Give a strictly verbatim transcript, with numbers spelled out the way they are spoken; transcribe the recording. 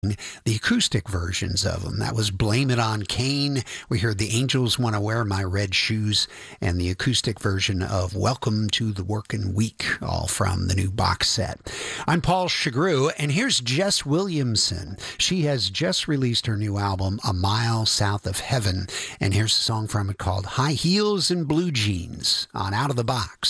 the acoustic versions of them. That was Blame It on Cain. We heard The Angels Want to Wear My Red Shoes and the acoustic version of Welcome to the Working Week, all from the new box set. I'm Paul Chagru, and here's Jess Williamson. She has just released her new album, A Mile South of Heaven, and here's a song from it called High Heels and Blue Jeans on Out of the Box.